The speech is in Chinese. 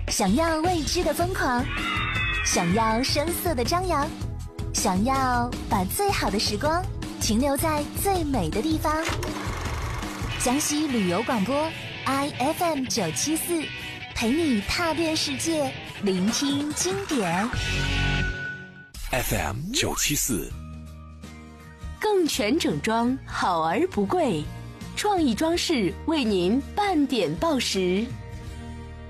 想要未知的疯狂，想要声色的张扬，想要把最好的时光停留在最美的地方。江西旅游广播 IFM 974，陪你踏遍世界，聆听经典。 FM 974， 更全整装，好而不贵，创意装饰为您半点报时。